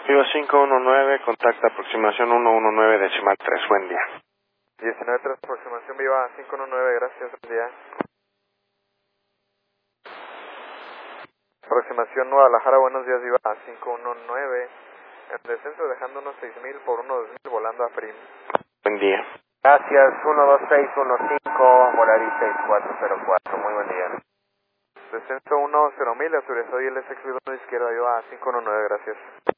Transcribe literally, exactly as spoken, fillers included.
Viva cinco uno nueve, contacta aproximación uno uno nueve decimal tres, buen día. diecinueve tres, aproximación Viva cinco uno nueve, gracias, buen día. Aproximación Guadalajara, buenos días, Viva cinco uno nueve. En descenso dejando unos seis mil por unos dos mil volando a Prim. Buen día. Gracias, uno dos seis uno cinco, Volaris seis cuatro cero cuatro, muy buen día. Descenso uno cero mil, autorizado y el S X uno izquierda, Viva cinco uno nueve, gracias.